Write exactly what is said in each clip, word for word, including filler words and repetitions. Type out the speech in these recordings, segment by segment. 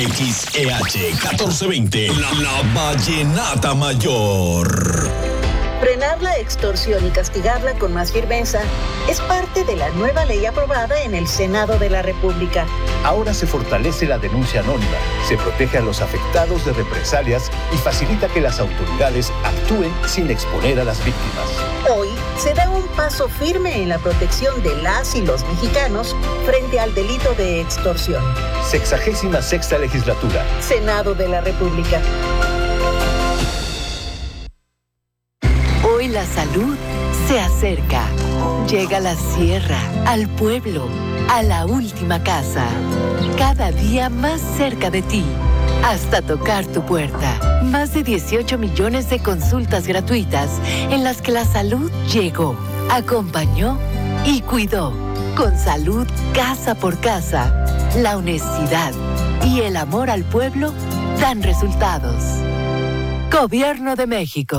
X E H catorce veinte, la, la Vallenata Mayor. Frenar la extorsión y castigarla con más firmeza es parte de la nueva ley aprobada en el Senado de la República. Ahora se fortalece la denuncia anónima, se protege a los afectados de represalias y facilita que las autoridades actúen sin exponer a las víctimas. Hoy se da un paso firme en la protección de las y los mexicanos frente al delito de extorsión. Sexagésima sexta legislatura. Senado de la República. Hoy la salud se acerca. Llega a la sierra, al pueblo, a la última casa. Cada día más cerca de ti, hasta tocar tu puerta. Más de dieciocho millones de consultas gratuitas en las que la salud llegó, acompañó y cuidó. Con salud casa por casa, la honestidad y el amor al pueblo dan resultados. Gobierno de México.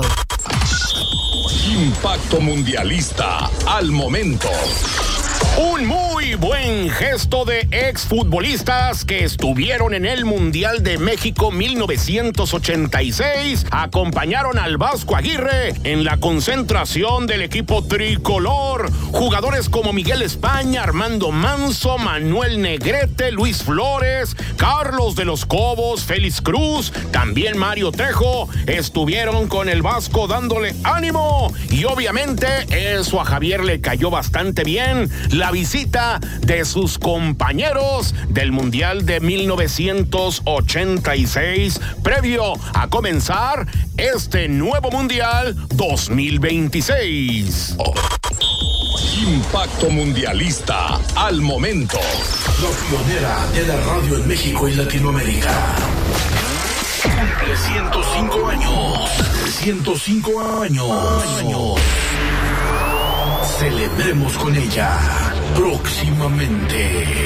Impacto Mundialista al momento. Un muy buen gesto de exfutbolistas que estuvieron en el Mundial de México mil novecientos ochenta y seis. Acompañaron al Vasco Aguirre en la concentración del equipo tricolor. Jugadores como Miguel España, Armando Manso, Manuel Negrete, Luis Flores, Carlos de los Cobos, Félix Cruz, también Mario Trejo, estuvieron con el Vasco dándole ánimo. Y obviamente eso a Javier le cayó bastante bien. La visita de sus compañeros del Mundial de mil novecientos ochenta y seis, previo a comenzar este nuevo Mundial dos mil veintiséis. Oh. Impacto Mundialista al momento. La pionera de la radio en México y Latinoamérica. Cumple ciento cinco años. ciento cinco años. Celebremos con ella. Próximamente.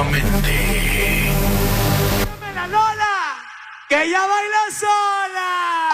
Próximamente. ¡La Lola! ¡Que ella baila sola!